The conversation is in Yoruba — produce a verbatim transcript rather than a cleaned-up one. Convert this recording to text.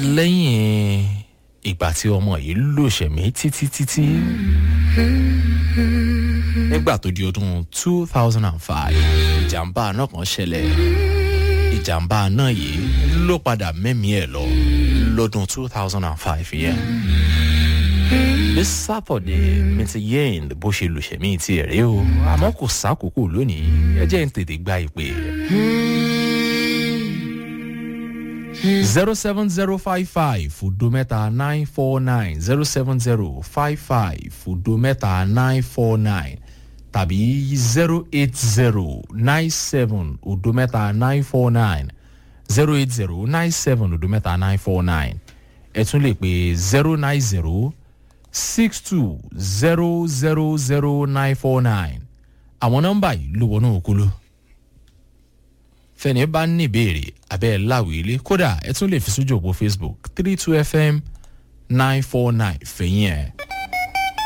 lẹ́yìn ìgbà tí ọmọ yìí lò ṣẹ̀mí títí títí nígbà tó di ọdún two thousand five ìjàmbá náà kan ṣẹlẹ̀ ìjàmbá náà yìí ló padà mẹ́mí ẹ̀ lọ lọ́dún two thousand five yẹn. This Saturday mi ti yẹ́n bó ṣe lò ṣẹ̀mí ti ẹ̀rẹ́ o àmọ́ kò sákòókò lónìí ẹ jẹ́ ń tètè gba ìpè. zero seven zero five five odometa nine four nine zero seven zero five five odometa nine four nine tàbí zero eight zero nine seven odometa nine four nine zero eight zero nine seven odometa nine four nine ẹ tún lè pè zero nine zero six two zero zero zero nine four nine àwọn nọ́mbà yìí ló wọnú òkúlù. fẹ́ni bá ní ìbéèrè abẹ́ láwìlé kódà ẹ tún lè fi sójú òpó Facebook three two F M nine four nine fẹ̀yìn ẹ̀.